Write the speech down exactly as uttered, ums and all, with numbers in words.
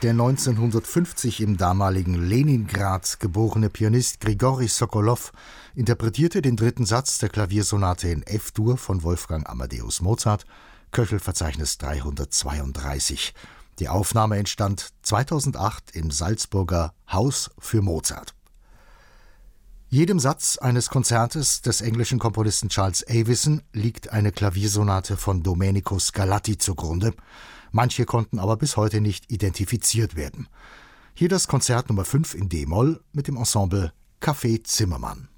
Der neunzehnhundertfünfzig im damaligen Leningrad geborene Pianist Grigori Sokolow interpretierte den dritten Satz der Klaviersonate in F-Dur von Wolfgang Amadeus Mozart, Köchelverzeichnis dreihundertzweiunddreißig. Die Aufnahme entstand zweitausendacht im Salzburger Haus für Mozart. Jedem Satz eines Konzertes des englischen Komponisten Charles Avison liegt eine Klaviersonate von Domenico Scarlatti zugrunde. Manche konnten aber bis heute nicht identifiziert werden. Hier das Konzert Nummer fünf in D-Moll mit dem Ensemble Café Zimmermann.